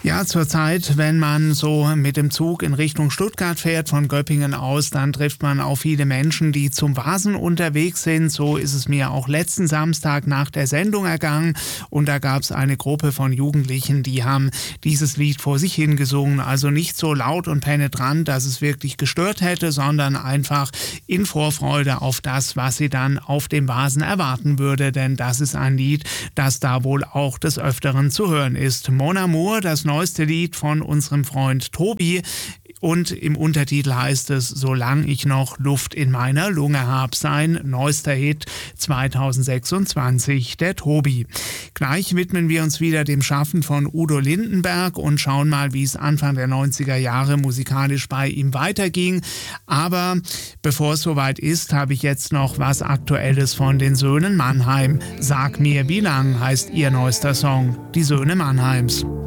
Ja, zurzeit, wenn man so mit dem Zug in Richtung Stuttgart fährt, von Göppingen aus, dann trifft man auf viele Menschen, die zum Vasen unterwegs sind. So ist es mir auch letzten Samstag nach der Sendung ergangen. Und da gab es eine Gruppe von Jugendlichen, die haben dieses Lied vor sich hingesungen. Also nicht so laut und penetrant, dass es wirklich gestört hätte, sondern einfach in Vorfreude auf das, was sie dann auf dem Vasen erwarten würde. Denn das ist ein Lied, das da wohl auch des Öfteren zu hören ist. Mon Amour, das neueste Lied von unserem Freund Tobi, und im Untertitel heißt es Solang ich noch Luft in meiner Lunge hab, sein neuester Hit 2026, der Tobi. Gleich widmen wir uns wieder dem Schaffen von Udo Lindenberg und schauen mal, wie es Anfang der 90er Jahre musikalisch bei ihm weiterging. Aber bevor es soweit ist, habe ich jetzt noch was Aktuelles von den Söhnen Mannheim. Sag mir, wie lang heißt ihr neuester Song, die Söhne Mannheims.